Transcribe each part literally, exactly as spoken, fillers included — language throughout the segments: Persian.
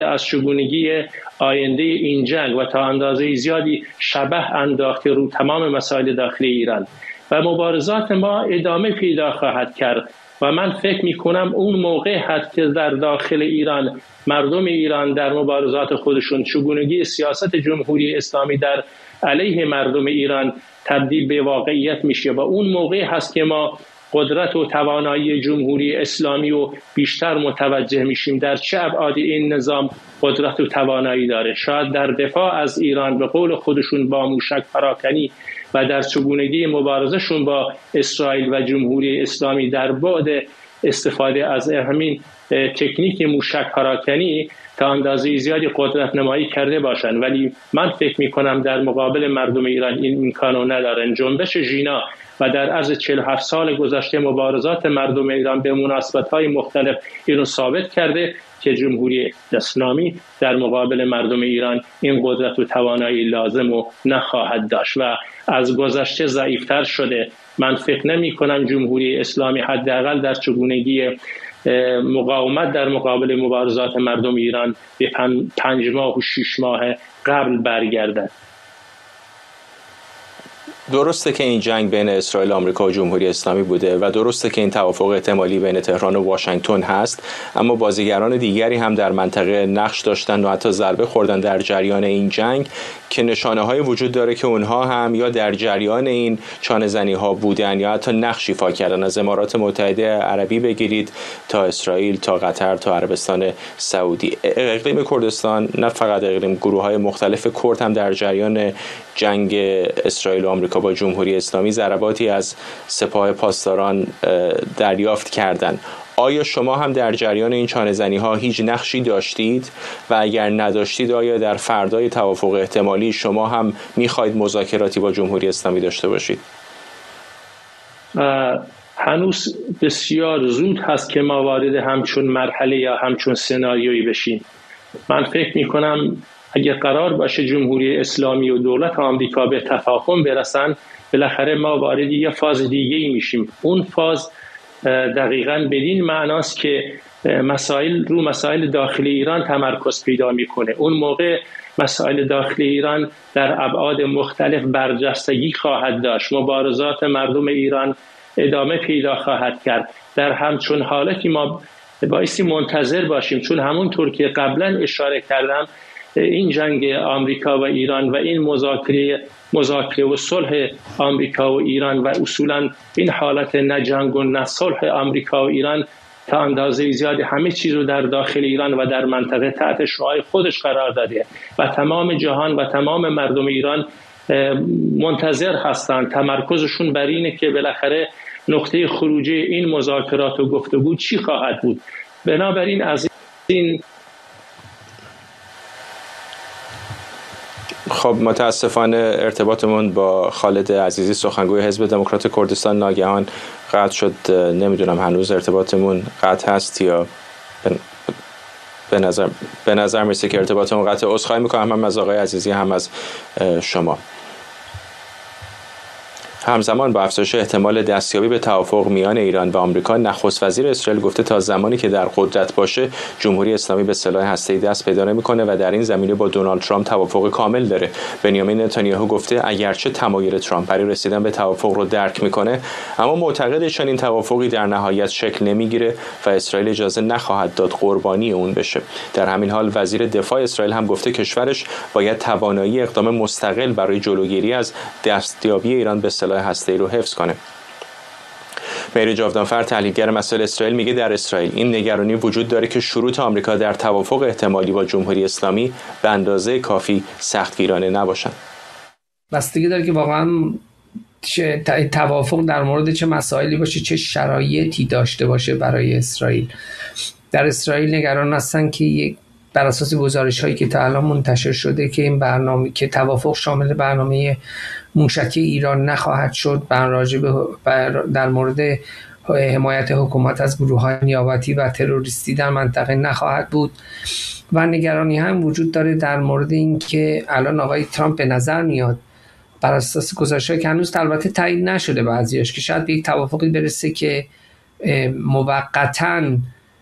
از چگونگی آینده این جنگ و تا اندازه زیادی شبح انداخته رو تمام مسائل داخلی ایران و مبارزات ما ادامه پیدا خواهد کرد و من فکر می کنم اون موقع هست که در داخل ایران مردم ایران در مبارزات خودشون چگونگی سیاست جمهوری اسلامی در علیه مردم ایران تبدیل به واقعیت میشه و اون موقع هست که ما قدرت و توانایی جمهوری اسلامی رو بیشتر متوجه میشیم در چه ابعاد این نظام قدرت و توانایی داره. شاید در دفاع از ایران به قول خودشون با موشک پراکنی و در چگونگی مبارزشون با اسرائیل و جمهوری اسلامی در بعد استفاده از همین تکنیک موشک پراکنی تا اندازه زیادی قدرت نمایی کرده باشند، ولی من فکر می کنم در مقابل مردم ایران این امکانو ندارن. جنبش ژینا و در عرض چهل و هفت سال گذشته مبارزات مردم ایران به مناسبت‌های مختلف اینو ثابت کرده که جمهوری اسلامی در مقابل مردم ایران این قدرت و توانایی لازم و نخواهد داشت و از گذشته ضعیفتر شده. من فکر نمی کنم جمهوری اسلامی حداقل در چگونگی مقاومت در مقابل مبارزات مردم ایران به پنج ماه و شش ماه قبل برگردد. درسته که این جنگ بین اسرائیل، آمریکا و جمهوری اسلامی بوده و درسته که این توافق احتمالی بین تهران و واشنگتن هست، اما بازیگران دیگری هم در منطقه نقش داشتن و حتی ضربه خوردن در جریان این جنگ که نشانه های وجود داره که اونها هم یا در جریان این چانه زنی ها بودن یا حتی نقش ایفا کردن. از امارات متحده عربی بگیرید تا اسرائیل تا قطر تا عربستان سعودی. اقلیم کردستان، نه فقط اقلیم، گروه های مختلف کرد هم در جریان جنگ اسرائیل و آمریکا با جمهوری اسلامی ضرباتی از سپاه پاسداران دریافت کردند. آیا شما هم در جریان این چانه زنی ها هیچ نقشی داشتید و اگر نداشتید آیا در فردای توافق احتمالی شما هم میخواید مذاکراتی با جمهوری اسلامی داشته باشید؟ هنوز بسیار زود هست که ما وارد همچون مرحله یا همچون سناریویی بشیم. من فکر میکنم اگر قرار باشه جمهوری اسلامی و دولت آمریکا به تفاهم برسن، بالاخره ما وارد یه فاز دیگه ای میشیم. اون فاز دقیقاً بدین معناست که مسائل رو مسائل داخلی ایران تمرکز پیدا میکنه. اون موقع مسائل داخلی ایران در ابعاد مختلف برجستگی خواهد داشت. مبارزات مردم ایران ادامه پیدا خواهد کرد. در همچون حالتی ما بایستی منتظر باشیم، چون همونطور که قبلا اشاره کردم این جنگ آمریکا و ایران و این مذاکره مذاکره و صلح آمریکا و ایران و اصولا این حالت نه جنگ و نه صلح آمریکا و ایران تا اندازه زیادی همه چیز رو در داخل ایران و در منطقه تحت شعاع خودش قرار داده و تمام جهان و تمام مردم ایران منتظر هستند. تمرکزشون بر اینه که بالاخره نقطه خروجی این مذاکرات و گفتگو چی خواهد بود. بنابراین از این خب متاسفانه ارتباطمون با خالد عزیزی سخنگوی حزب دموکرات کردستان ناگهان قطع شد. نمیدونم هنوز ارتباطمون قطع هست یا به نظر به نظر میسه که ارتباطمون قطع. عذرخواهی میکنم هم از آقای عزیزی هم از شما. همزمان با افزایش احتمال دستیابی به توافق میان ایران و آمریکا، نخست وزیر اسرائیل گفته تا زمانی که در قدرت باشه جمهوری اسلامی به سلاح هسته‌ای دست پیدا نمی‌کنه و در این زمینه با دونالد ترامپ توافق کامل داره. بنیامین نتانیاهو گفته اگرچه تمایل ترامپ برای رسیدن به توافق رو درک می‌کنه، اما معتقده چنین توافقی در نهایت شکل نمیگیره و اسرائیل اجازه نخواهد داد قربانی اون بشه. در همین حال وزیر دفاع اسرائیل هم گفته کشورش باید توانایی اقدام مستقل برای جلوگیری از دستیابی ایران به سلاح هسته‌ای رو حفظ کنه. مهری جاودانفر تحلیلگر مسائل اسرائیل میگه در اسرائیل این نگرانی وجود داره که شروط آمریکا در توافق احتمالی با جمهوری اسلامی به اندازه کافی سختگیرانه نباشند. بستگی داره که واقعا چه توافق در مورد چه مسائلی باشه، چه شرایطی داشته باشه برای اسرائیل. در اسرائیل نگران هستن که یک بر اساس گزارش‌هایی که تا الان منتشر شده که این برنامه که توافق شامل برنامه موشکی ایران نخواهد شد، در مورد حمایت حکومت از گروه‌های نیابتی و تروریستی در منطقه نخواهد بود و نگرانی هم وجود داره در مورد این که الان آقای ترامپ به نظر میاد بر اساس گزارش‌هایی که هنوز البته تایید نشده بعضیاش که شاید به یک توافقی برسه که موقتاً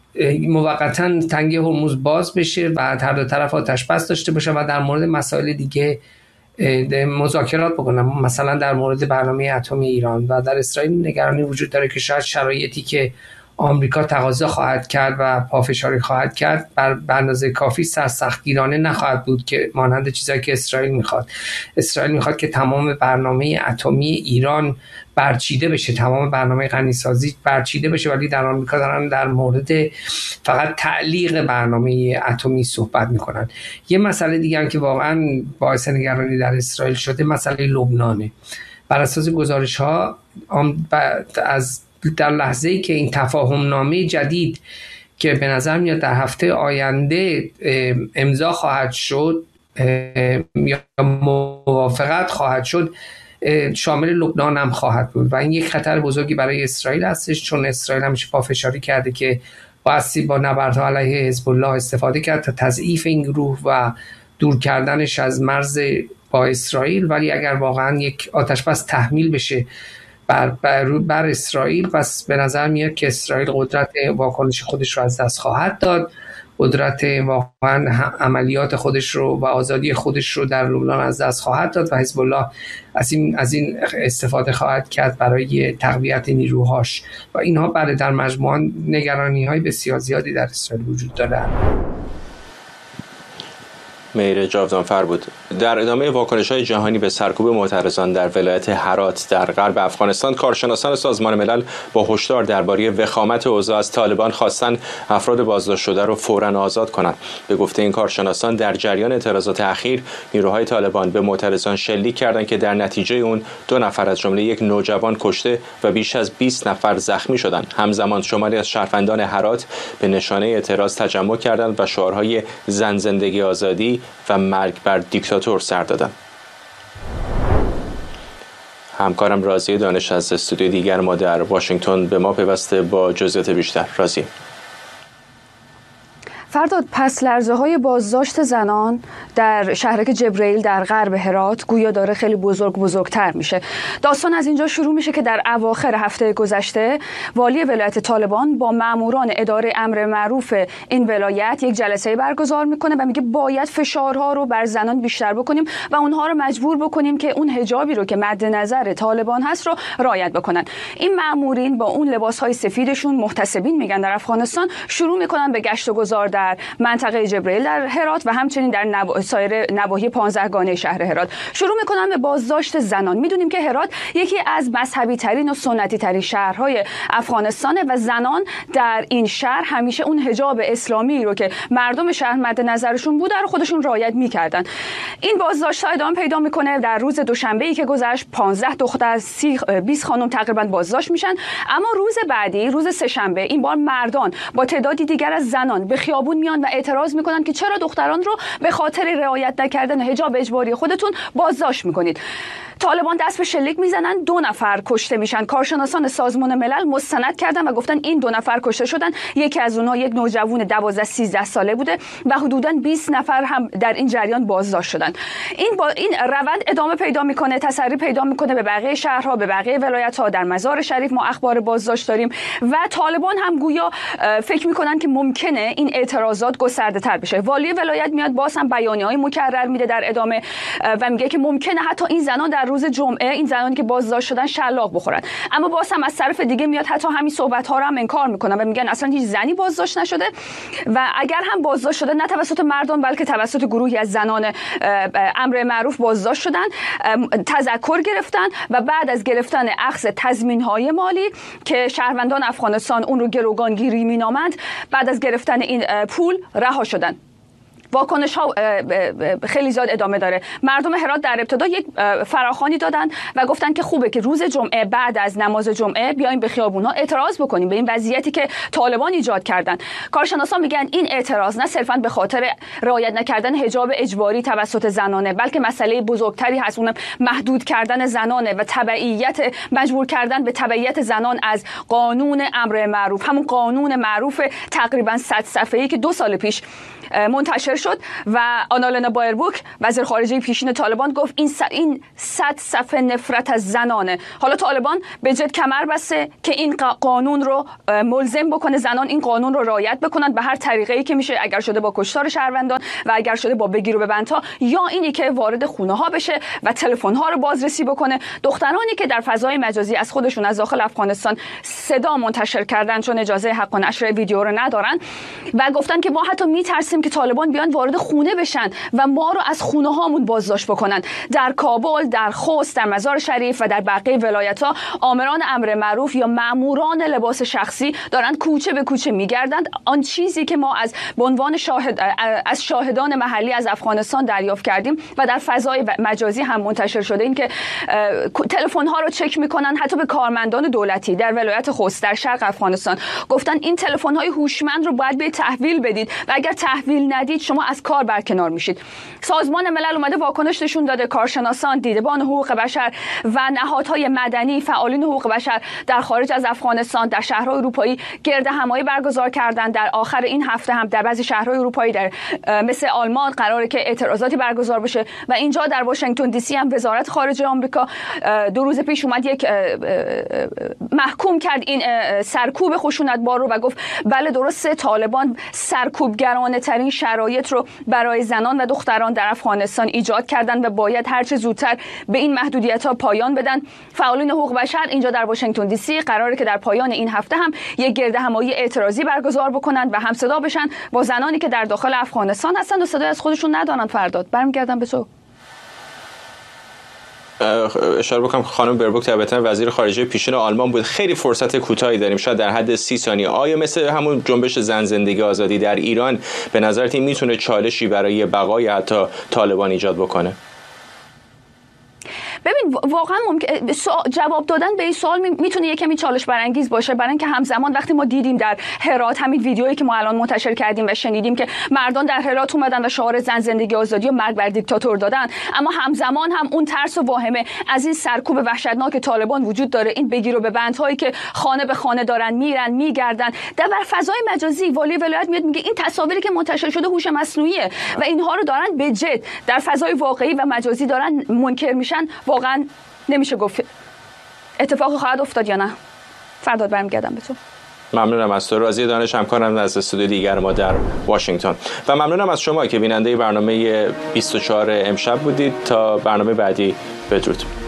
موقتا تنگه هرمز باز بشه و هر دو طرف آتش بس داشته باشه و در مورد مسائل دیگه مذاکرات بکنن، مثلا در مورد برنامه اتمی ایران. و در اسرائیل نگرانی وجود داره که شاید شرایطی که آمریکا تقاضا خواهد کرد و پافشاری خواهد کرد بر اندازه کافی سرسختگیرانه نخواهد بود که مانند چیزایی که اسرائیل میخواد. اسرائیل میخواد که تمام برنامه اتمی ایران برچیده بشه، تمام برنامه غنیسازی برچیده بشه، ولی در آمریکا دارن در مورد فقط تعلیق برنامه اتمی صحبت میکنن. یه مسئله دیگه هم که واقعا باعث نگرانی در اسرائیل شده مسئله لبنانه. بر اساس گزارش ها از در لحظه‌ای که این تفاهم نامه جدید که به نظر میاد در هفته آینده امضا خواهد شد یا موافقت خواهد شد شامل لبنان هم خواهد بود و این یک خطر بزرگی برای اسرائیل هستش، چون اسرائیل همیشه پافشاری کرده که بایستی با نبردها علیه حزب الله استفاده کرد تا تضعیف این گروه و دور کردنش از مرز با اسرائیل. ولی اگر واقعا یک آتش بس تحمیل بشه بر, بر, بر اسرائیل، پس به نظر میاد که اسرائیل قدرت واکنش خودش رو از دست خواهد داد، قدرت واقعا عملیات خودش رو و آزادی خودش رو در لبنان از دست خواهد داد و حزب الله از این از این استفاده خواهد کرد برای تقویت نیروهاش و اینها بعد در مجموعاً نگرانی‌های بسیار زیادی در اسرائیل وجود داره. مهر جاودانفر بود. در ادامه واکنش‌های جهانی به سرکوب معترضان در ولایت هرات در غرب افغانستان، کارشناسان سازمان ملل با هشدار درباره وخامت اوضاع از طالبان خواستن افراد بازداشت شده را فوراً آزاد کنند. به گفته این کارشناسان در جریان اعتراضات اخیر نیروهای طالبان به معترضان شلیک کردند که در نتیجه اون دو نفر از جمله یک نوجوان کشته و بیش از بیست نفر زخمی شدند. همزمان شماری از شهروندان هرات به نشانه اعتراض تجمع کردند و شعارهای زن زندگی آزادی و مرگ بر دیکتاتور سر دادند. همکارم راضیه دانش از استودیو دیگر ما در واشنگتن به ما پیوسته با جزئیات بیشتر. راضیه. فرداد، پس لرزه های بازداشت زنان در شهرک جبرئیل در غرب هرات گویا داره خیلی بزرگ بزرگتر میشه. داستان از اینجا شروع میشه که در اواخر هفته گذشته والی ولایت طالبان با ماموران اداره امر معروف این ولایت یک جلسه برگزار میکنه و میگه باید فشارها رو بر زنان بیشتر بکنیم و اونها رو مجبور بکنیم که اون حجابی رو که مد نظر طالبان هست رو رعایت بکنن. این مامورین با اون لباسهای سفیدشون، محتسبین میگن در افغانستان، شروع میکنن به گشت و گذار در منطقه جبرئیل در هرات و همچنین در نوا... سایر نواحی پانزدهگانه شهر هرات. شروع میکنن به بازداشت زنان. میدونیم که هرات یکی از مذهبی ترین و سنتی ترین شهرهای افغانستانه و زنان در این شهر همیشه اون حجاب اسلامی رو که مردم شهر مد نظرشون بوده رو خودشون رعایت میکردن. این بازداشت ها ادامه پیدا میکنه. در روز دوشنبه ای که گذشت پانزده دختر از بیست خانم تقریبا بازداشت میشن، اما روز بعدی، روز سه‌شنبه، این بار مردان با تعدادی دیگر از زنان به خیابون میان و اعتراض میکنن که چرا دختران رو به خاطر رعایت نکردن حجاب اجباری خودتون بازداشت میکنید. طالبان دست به شلیک میزنن، دو نفر کشته میشن. کارشناسان سازمان ملل مستند کردن و گفتن این دو نفر کشته شدن. یکی از اونها یک نوجوان دوازده سیزده ساله بوده و حدوداً بیست نفر هم در این جریان بازداشت شدن. این با این روند ادامه پیدا میکنه، تسری پیدا میکنه به بقیه شهرها، به بقیه ولایت‌ها. در مزار شریف ما اخبار بازداشت داریم و طالبان هم گویا فکر میکنن که ممکنه این اعتراضات گسترده تر بشه. والی ولایت میاد باز هم بیانیه‌های مکرر میده در ادامه و میگه که ممکنه حتی این زنان در روز جمعه، این زنانی که بازداشت شدن، شلاق بخورن. اما باز هم از طرف دیگه میاد حتی همین صحبت ها رو هم انکار میکنن و میگن اصلا هیچ زنی بازداشت نشده و اگر هم بازداشت شده نه توسط مردان بلکه توسط گروهی از زنان امر معروف بازداشت شدن، تذکر گرفتن و بعد از گرفتن اخذ تضمین های مالی که شهروندان افغانستان اون رو گروگانگیری مینامند، بعد از گرفتن این پول رها شدن. واکنش ها خیلی زیاد ادامه داره. مردم هرات در ابتدا یک فراخوانی دادن و گفتن که خوبه که روز جمعه بعد از نماز جمعه بیایم به خیابونا اعتراض بکنیم به این وضعیتی که طالبان ایجاد کردن. کارشناسان میگن این اعتراض نه صرفا به خاطر رعایت نکردن حجاب اجباری توسط زنانه، بلکه مسئله بزرگتری هست، اونم محدود کردن زنانه و تبعیت، مجبور کردن به تبعیت زنان از قانون امر معروف، همون قانون معروف تقریبا صد صفحه‌ای که دو سال پیش منتشر شد و آنالنا بایربوک وزیر خارجه پیشین طالبان گفت این س... این صد صفحه نفرت از زنانه. حالا طالبان به جد کمر بسته که این قانون رو ملزم بکنه زنان این قانون رو رعایت بکنن به هر طریقه‌ای که میشه، اگر شده با کشتار شهروندان و اگر شده با بگیر و ببندها، یا اینی که وارد خونه ها بشه و تلفن ها رو بازرسی بکنه. دخترانی که در فضای مجازی از خودشون از داخل افغانستان صدا منتشر کردن چون اجازه حق نشر ویدیو رو ندارن و گفتن که ما حتی میترسیم که طالبان بیان وارد خونه بشن و ما رو از خونه هامون بازداشت بکنن. در کابل، در خوست، در مزار شریف و در بقیه ولایت‌ها آمران امر معروف یا ماموران لباس شخصی دارن کوچه به کوچه میگردند. آن چیزی که ما از به عنوان شاهد از شاهدان محلی از افغانستان دریافت کردیم و در فضای مجازی هم منتشر شده این که تلفن ها رو چک میکنن حتی به کارمندان دولتی در ولایت خوست در شرق افغانستان. گفتن این تلفن های هوشمند رو باید به تحویل بدید و اگر تحویل ندید شما از کار برکنار میشید. سازمان ملل اومده واکنش نشون داده، کارشناسان، دیدبان حقوق بشر و نهادهای مدنی، فعالین حقوق بشر در خارج از افغانستان در شهرهای اروپایی گرد همایی برگزار کردن. در آخر این هفته هم در بعضی شهرهای اروپایی در مثل آلمان قراره که اعتراضاتی برگزار بشه و اینجا در واشنگتن دی سی هم وزارت خارجه آمریکا دو روز پیش اومد یک محکوم کرد این سرکوب خشونتبار رو و گفت بله درسته طالبان سرکوبگرانه ترین شرایط رو برای زنان و دختران در افغانستان ایجاد کردن و باید هر چه زودتر به این محدودیت ها پایان بدن. فعالین حقوق بشر اینجا در واشنگتن دی سی قراره که در پایان این هفته هم یک گرد همایی اعتراضی برگزار بکنن و همصدا بشن با زنانی که در داخل افغانستان هستن و صدای از خودشون ندارن. فرداد برمیگردم به تو. اشاره بکنم خانم بایربوک طبعا وزیر خارجه پیشین آلمان بود. خیلی فرصت کوتاهی داریم، شاید در حد سی ثانیه. آیا مثل همون جنبش زن زندگی آزادی در ایران به نظرت این میتونه چالشی برای بقای حتی طالبان ایجاد بکنه؟ ببین واقعا ممکن جواب دادن به این سوال میتونه یه کمی چالش برانگیز باشه، برای اینکه همزمان وقتی ما دیدیم در هرات همین ویدیویی که ما الان منتشر کردیم و شنیدیم که مردان در هرات اومدن و شعار زن زندگی آزادی و مرگ بر دیکتاتور دادن، اما همزمان هم اون ترس و واهمه از این سرکوب وحشتناک طالبان وجود داره. این بگیر و ببندهایی که خانه به خانه دارن میرن میگردن در فضای مجازی. والی ولایت میاد میگه این تصاویری که منتشر شده هوش مصنوعیه و اینها رو دارن به جد در فضای واقعی و مجازی دارن منکر میشن. واقعا نمیشه گفت اتفاق خواهد افتاد یا نه. فرداد برمیگردم به تو. ممنونم از تو. راضی دانش همکارم از استودیو دیگر ما در واشنگتن و ممنونم از شما که بیننده برنامه بیست و چهار امشب بودید. تا برنامه بعدی بدرود.